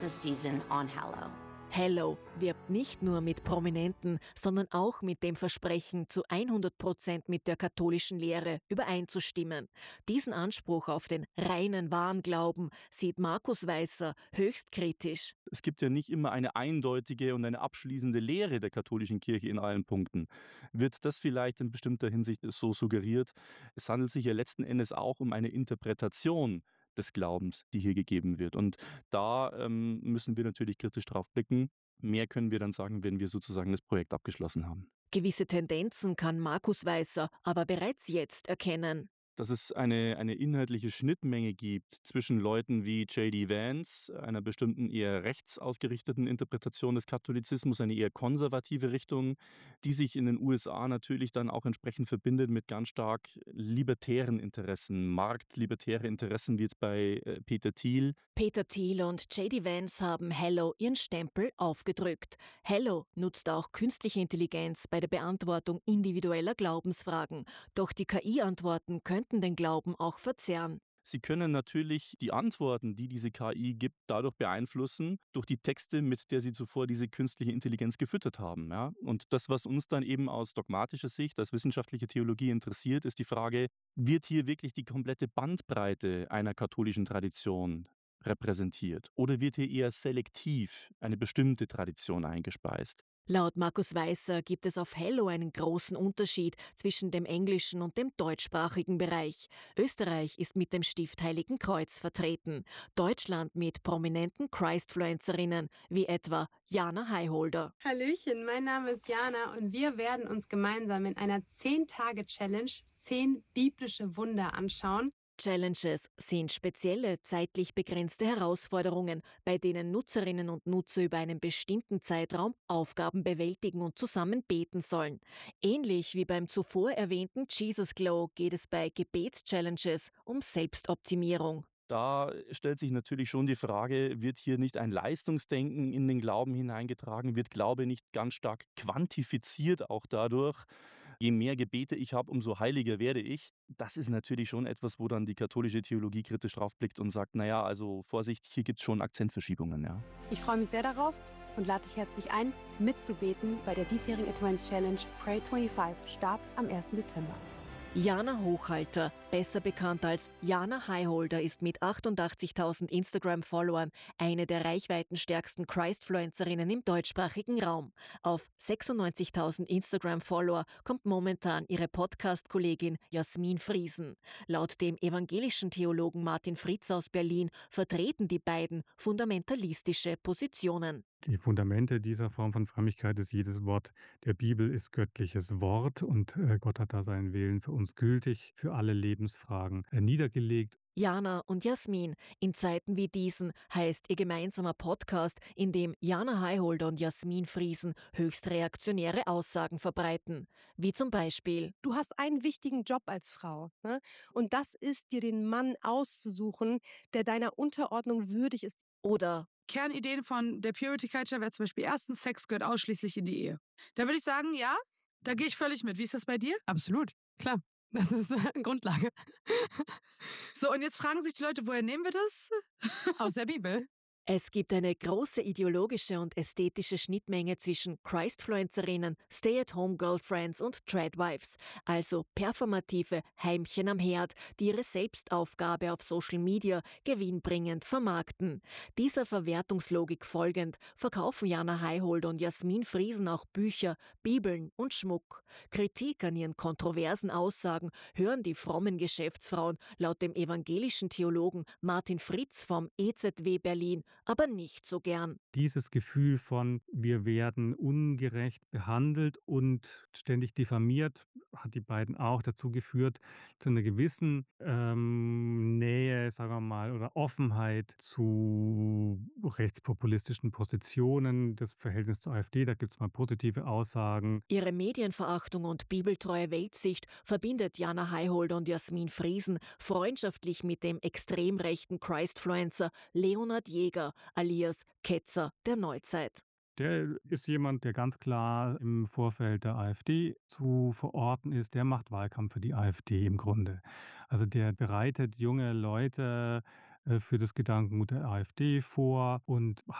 season on Hallow. Hello wirbt nicht nur mit Prominenten, sondern auch mit dem Versprechen, zu 100% mit der katholischen Lehre übereinzustimmen. Diesen Anspruch auf den reinen wahren Glauben sieht Markus Weißer höchst kritisch. Es gibt ja nicht immer eine eindeutige und eine abschließende Lehre der katholischen Kirche in allen Punkten. Wird das vielleicht in bestimmter Hinsicht so suggeriert? Es handelt sich ja letzten Endes auch um eine Interpretation des Glaubens, die hier gegeben wird. Und da müssen wir natürlich kritisch drauf blicken. Mehr können wir dann sagen, wenn wir sozusagen das Projekt abgeschlossen haben. Gewisse Tendenzen kann Markus Weißer aber bereits jetzt erkennen. Dass es eine inhaltliche Schnittmenge gibt zwischen Leuten wie J.D. Vance, einer bestimmten eher rechts ausgerichteten Interpretation des Katholizismus, eine eher konservative Richtung, die sich in den USA natürlich dann auch entsprechend verbindet mit ganz stark libertären Interessen, marktlibertäre Interessen wie jetzt bei Peter Thiel. Peter Thiel und J.D. Vance haben Hello ihren Stempel aufgedrückt. Hello nutzt auch künstliche Intelligenz bei der Beantwortung individueller Glaubensfragen. Doch die KI-Antworten könnten den Glauben auch verzerren. Sie können natürlich die Antworten, die diese KI gibt, dadurch beeinflussen, durch die Texte, mit der sie zuvor diese künstliche Intelligenz gefüttert haben. Ja? Und das, was uns dann eben aus dogmatischer Sicht, als wissenschaftliche Theologie interessiert, ist die Frage, wird hier wirklich die komplette Bandbreite einer katholischen Tradition repräsentiert? Oder wird hier eher selektiv eine bestimmte Tradition eingespeist? Laut Markus Weißer gibt es auf Hello einen großen Unterschied zwischen dem englischen und dem deutschsprachigen Bereich. Österreich ist mit dem Stift Heiligen Kreuz vertreten, Deutschland mit prominenten Christfluencerinnen wie etwa Jana Highholder. Hallöchen, mein Name ist Jana und wir werden uns gemeinsam in einer 10-Tage-Challenge 10 biblische Wunder anschauen. Challenges sind spezielle, zeitlich begrenzte Herausforderungen, bei denen Nutzerinnen und Nutzer über einen bestimmten Zeitraum Aufgaben bewältigen und zusammen beten sollen. Ähnlich wie beim zuvor erwähnten Jesus Glow geht es bei Gebets-Challenges um Selbstoptimierung. Da stellt sich natürlich schon die Frage, wird hier nicht ein Leistungsdenken in den Glauben hineingetragen? Wird Glaube nicht ganz stark quantifiziert auch dadurch? Je mehr Gebete ich habe, umso heiliger werde ich. Das ist natürlich schon etwas, wo dann die katholische Theologie kritisch draufblickt und sagt, naja, also Vorsicht, hier gibt es schon Akzentverschiebungen. Ja. Ich freue mich sehr darauf und lade dich herzlich ein, mitzubeten bei der diesjährigen Advents Challenge Pray 25, Start am 1. Dezember. Jana Hochhalter, besser bekannt als Jana Highholder, ist mit 88.000 Instagram-Followern eine der reichweitenstärksten Christfluencerinnen im deutschsprachigen Raum. Auf 96.000 Instagram-Follower kommt momentan ihre Podcast-Kollegin Jasmin Friesen. Laut dem evangelischen Theologen Martin Fritz aus Berlin vertreten die beiden fundamentalistische Positionen. Die Fundamente dieser Form von Frömmigkeit ist, jedes Wort der Bibel ist göttliches Wort und Gott hat da seinen Willen für uns gültig, für alle Lebensfragen niedergelegt. Jana und Jasmin. In Zeiten wie diesen heißt ihr gemeinsamer Podcast, in dem Jana Highholder und Jasmin Friesen höchst reaktionäre Aussagen verbreiten. Wie zum Beispiel: Du hast einen wichtigen Job als Frau, ne? Und das ist, dir den Mann auszusuchen, der deiner Unterordnung würdig ist. Oder Kernideen von der Purity Culture wäre zum Beispiel erstens, Sex gehört ausschließlich in die Ehe. Da würde ich sagen, ja, da gehe ich völlig mit. Wie ist das bei dir? Absolut, klar. Das ist Grundlage. So, und jetzt fragen sich die Leute, woher nehmen wir das? Aus der Bibel. es gibt eine große ideologische und ästhetische Schnittmenge zwischen Christfluencerinnen, Stay-at-home-Girlfriends und Tradwives, also performative Heimchen am Herd, die ihre Selbstaufgabe auf Social Media gewinnbringend vermarkten. Dieser Verwertungslogik folgend verkaufen Jana Highholder und Jasmin Friesen auch Bücher, Bibeln und Schmuck. Kritik an ihren kontroversen Aussagen hören die frommen Geschäftsfrauen laut dem evangelischen Theologen Martin Fritz vom EZW Berlin aber nicht so gern. Dieses Gefühl von, wir werden ungerecht behandelt und ständig diffamiert, hat die beiden auch dazu geführt, zu einer gewissen Nähe, sagen wir mal, oder Offenheit zu rechtspopulistischen Positionen. Das Verhältnis zur AfD, da gibt es mal positive Aussagen. Ihre Medienverachtung und bibeltreue Weltsicht verbindet Jana Highholder und Jasmin Friesen freundschaftlich mit dem extrem rechten Christfluencer Leonhard Jäger alias Ketzer der Neuzeit. Der ist jemand, der ganz klar im Vorfeld der AfD zu verorten ist. Der macht Wahlkampf für die AfD im Grunde. Also der bereitet junge Leute für das Gedankengut der AfD vor und